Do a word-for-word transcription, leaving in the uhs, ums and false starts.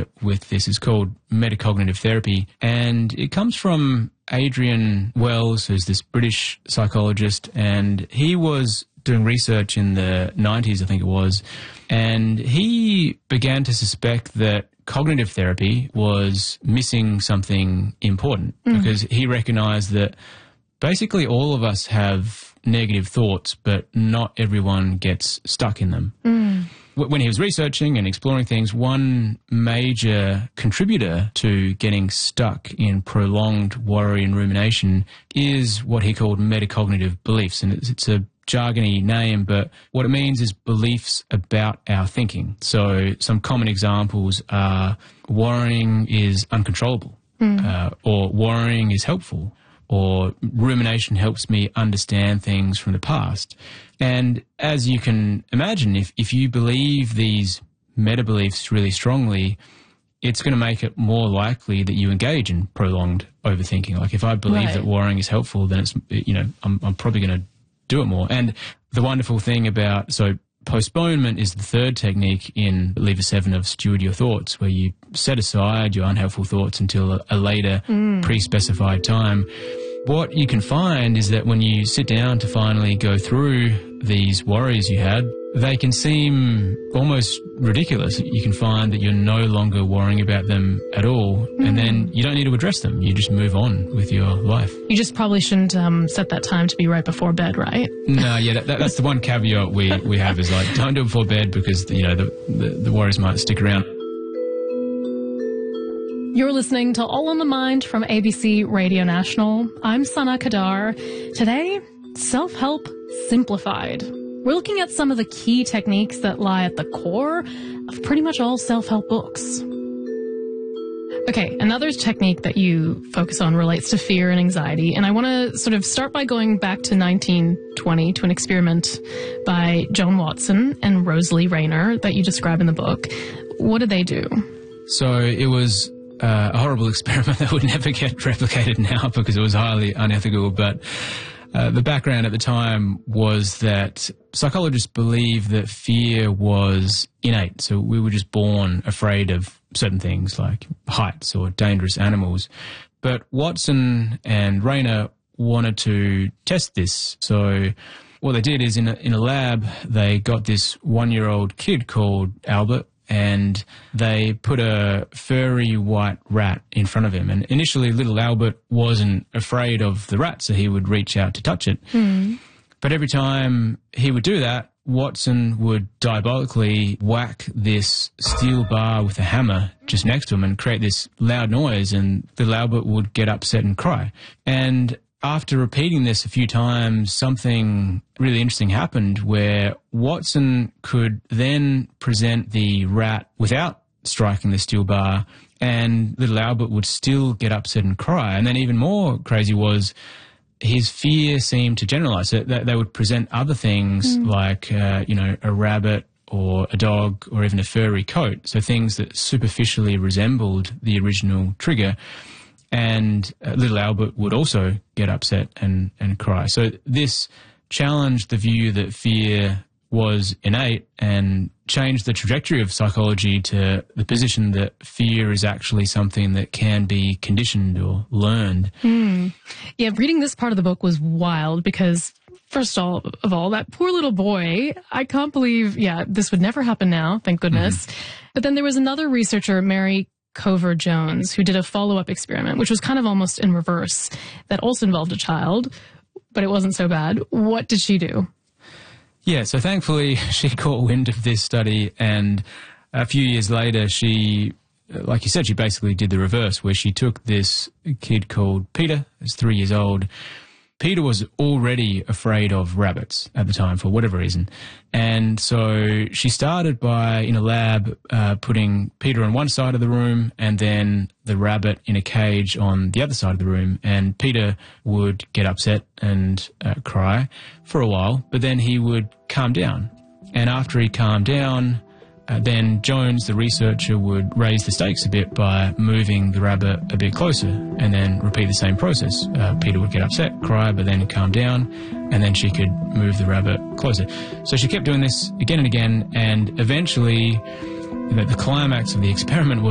idea with this is called metacognitive therapy, and it comes from Adrian Wells, who's this British psychologist, and he was doing research in the nineties, I think it was, and he began to suspect that cognitive therapy was missing something important mm. because he recognized that basically all of us have negative thoughts, but not everyone gets stuck in them. Mm. When he was researching and exploring things, one major contributor to getting stuck in prolonged worry and rumination is what he called metacognitive beliefs. And it's, it's a jargony name, but what it means is beliefs about our thinking. So some common examples are worrying is uncontrollable, mm. uh, or worrying is helpful, or rumination helps me understand things from the past. And as you can imagine, if, if you believe these meta-beliefs really strongly, it's going to make it more likely that you engage in prolonged overthinking. Like if I believe right. that worrying is helpful, then it's, you know, I'm, I'm probably going to do it more. And the wonderful thing about, so postponement is the third technique in Lever seven of Steward Your Thoughts, where you set aside your unhelpful thoughts until a, a later mm. pre-specified time. What you can find is that when you sit down to finally go through these worries you had, they can seem almost ridiculous. You can find that you're no longer worrying about them at all, mm. and then you don't need to address them. You just move on with your life. You just probably shouldn't um, set that time to be right before bed, right? No, yeah, that, that, that's the one caveat we, we have is like, don't do it before bed because, you know, the, the, the worries might stick around. You're listening to All on the Mind from A B C Radio National. I'm Sana Kadar. Today, self-help simplified. We're looking at some of the key techniques that lie at the core of pretty much all self-help books. Okay, another technique that you focus on relates to fear and anxiety, and I want to sort of start by going back to nineteen twenty to an experiment by Joan Watson and Rosalie Rayner that you describe in the book. What did they do? So it was uh, a horrible experiment that would never get replicated now because it was highly unethical, but Uh, the background at the time was that psychologists believe that fear was innate. So we were just born afraid of certain things like heights or dangerous animals. But Watson and Rayner wanted to test this. So what they did is in a, in a lab, they got this one-year-old kid called Albert, and they put a furry white rat in front of him. And initially, little Albert wasn't afraid of the rat, so he would reach out to touch it. Mm. But every time he would do that, Watson would diabolically whack this steel bar with a hammer just next to him and create this loud noise, and little Albert would get upset and cry. And after repeating this a few times, something really interesting happened where Watson could then present the rat without striking the steel bar, and little Albert would still get upset and cry. And then even more crazy was his fear seemed to generalize. So that they would present other things mm. like, uh, you know, a rabbit or a dog or even a furry coat, so things that superficially resembled the original trigger. And uh, little Albert would also get upset and, and cry. So this challenged the view that fear was innate and changed the trajectory of psychology to the position that fear is actually something that can be conditioned or learned. Mm. Yeah, reading this part of the book was wild because, first of all, of all, that poor little boy, I can't believe, yeah, this would never happen now, thank goodness. Mm-hmm. But then there was another researcher, Mary Cover Jones, who did a follow-up experiment, which was kind of almost in reverse, that also involved a child, but it wasn't so bad. What did she do? Yeah, so thankfully she caught wind of this study, and a few years later she, like you said, she basically did the reverse, where she took this kid called Peter, who's three years old. Peter was already afraid of rabbits at the time for whatever reason. And so she started by, in a lab, uh, putting Peter on one side of the room and then the rabbit in a cage on the other side of the room. And Peter would get upset and uh, cry for a while, but then he would calm down. And after he calmed down, Uh, then Jones, the researcher, would raise the stakes a bit by moving the rabbit a bit closer and then repeat the same process. Uh, Peter would get upset, cry, but then calm down, and then she could move the rabbit closer. So she kept doing this again and again, and eventually, you know, the climax of the experiment was